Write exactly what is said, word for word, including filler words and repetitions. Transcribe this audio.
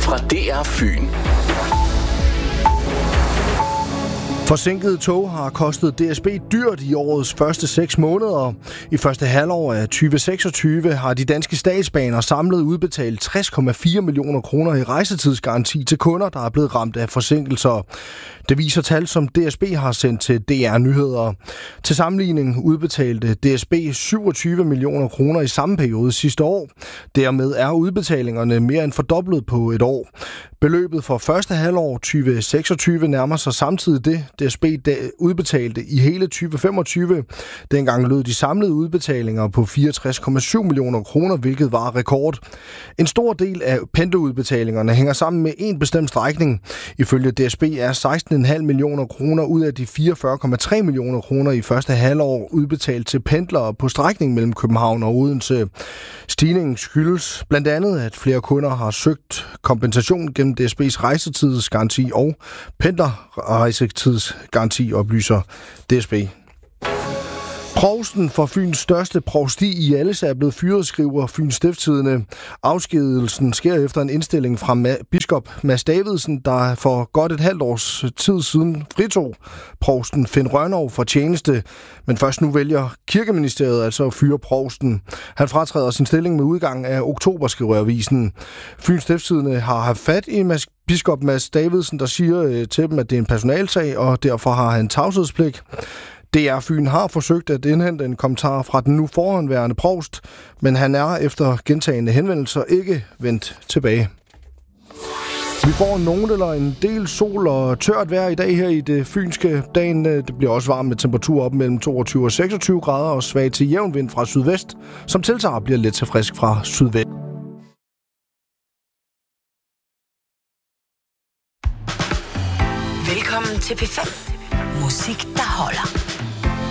fra D R Fyn. Forsinkede tog har kostet D S B dyrt i årets første seks måneder. I første halvår af tyve seksogtyve har de danske statsbaner samlet udbetalt tres komma fire millioner kroner i rejsetidsgaranti til kunder, der er blevet ramt af forsinkelser. Det viser tal, som D S B har sendt til D R Nyheder. Til sammenligning udbetalte D S B syvogtyve millioner kroner i samme periode sidste år. Dermed er udbetalingerne mere end fordoblet på et år. Beløbet for første halvår tyve seksogtyve nærmer sig samtidig det, D S B udbetalte i hele tyve femogtyve. Dengang lød de samlede udbetalinger på fireogtres komma syv millioner kroner, hvilket var rekord. En stor del af pendlerudbetalingerne hænger sammen med en bestemt strækning. Ifølge D S B er seksten komma fem millioner kroner ud af de fireogfyrre komma tre millioner kroner i første halvår udbetalt til pendlere på strækningen mellem København og Odense. Stigningen skyldes blandt andet, at flere kunder har søgt kompensation gennem D S B's rejsetidsgaranti og pendlerrejsetidsgaranti, oplyser D S B. Provsten for Fyns største provsti i Hjallese er blevet fyret, skriver Fyns Stiftstidende. Afskedigelsen sker efter en indstilling fra ma- biskop Mads Davidsen, der for godt et halvt års tid siden fritog provsten Finn Rønnow fra tjeneste, men først nu vælger Kirkeministeriet altså at fyre provsten. Han fratræder sin stilling med udgangen af oktober, skriver avisen. Fyns Stiftstidende har haft fat i Mas- biskop Mads Davidsen, der siger øh, til dem, at det er en personalsag, og derfor har han tavshedspligt. D R Fyn har forsøgt at indhente en kommentar fra den nu forhåndværende provst, men han er efter gentagne henvendelser ikke vendt tilbage. Vi får nogen eller en del sol og tørt vejr i dag her i det fynske. Dagen det bliver også varmt med temperatur op mellem toogtyve og seksogtyve grader og svag til jævn vind fra sydvest, som tiltager bliver lidt til frisk fra sydvest. Velkommen til P fem. Musik, der holder.